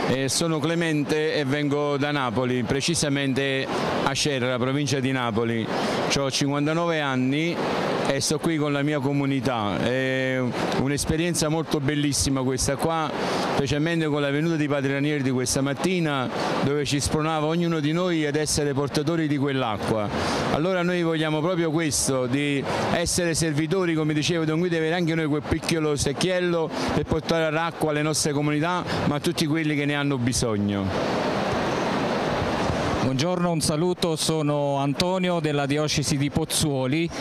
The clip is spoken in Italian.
Sono Clemente e vengo da Napoli, precisamente Acerra, provincia di Napoli. Ho 59 anni e sto qui con la mia comunità. È un'esperienza molto bellissima questa qua, specialmente con la venuta di Padre Ranieri di questa mattina, dove ci spronava ognuno di noi ad essere portatori di quell'acqua. Allora noi vogliamo proprio questo, di essere servitori, come diceva Don Guido, avere anche noi quel piccolo secchiello per portare l'acqua alle nostre comunità, ma a tutti quelli che ne hanno bisogno. Buongiorno, un saluto, sono Antonio della diocesi di Pozzuoli